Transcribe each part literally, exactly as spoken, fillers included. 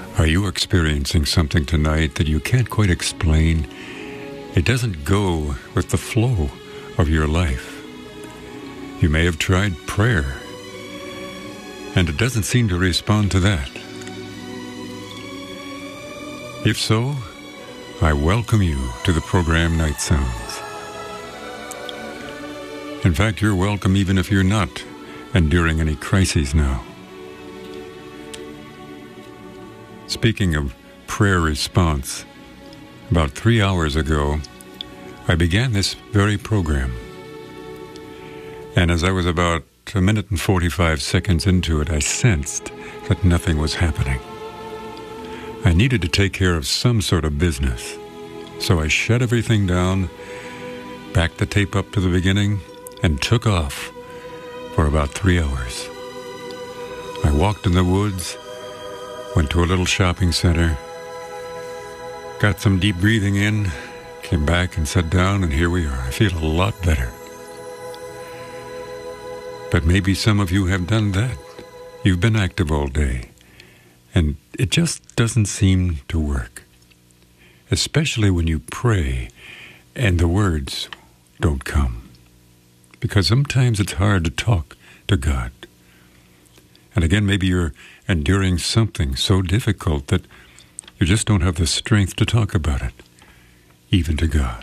Are you experiencing something tonight that you can't quite explain? It doesn't go with the flow of your life. You may have tried prayer, and it doesn't seem to respond to that. If so, I welcome you to the program Night Sounds. In fact, you're welcome even if you're not enduring any crises now. Speaking of prayer response, about three hours ago, I began this very program. And as I was about a minute and forty-five seconds into it, I sensed that nothing was happening. I needed to take care of some sort of business. So I shut everything down, backed the tape up to the beginning, and took off for about three hours. I walked in the woods, went to a little shopping center, got some deep breathing in, came back and sat down, and here we are. I feel a lot better. But maybe some of you have done that. You've been active all day, and it just doesn't seem to work. Especially when you pray and the words don't come. Because sometimes it's hard to talk to God. And again, maybe you're enduring something so difficult that you just don't have the strength to talk about it, even to God.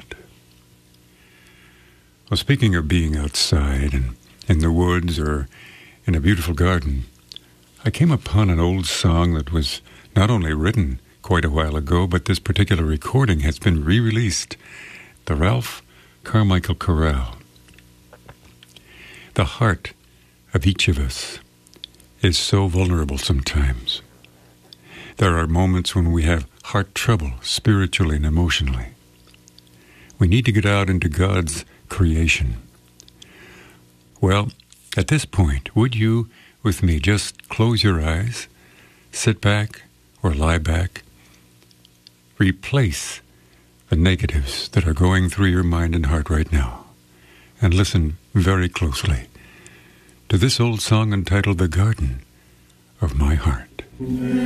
Well, speaking of being outside and in the woods or in a beautiful garden, I came upon an old song that was not only written quite a while ago, but this particular recording has been re-released, the Ralph Carmichael Chorale. The heart of each of us is so vulnerable sometimes. There are moments when we have heart trouble, spiritually and emotionally. We need to get out into God's creation. Well, at this point, would you, with me, just close your eyes, sit back or lie back, replace the negatives that are going through your mind and heart right now, and listen very closely to this old song entitled The Garden of My Heart.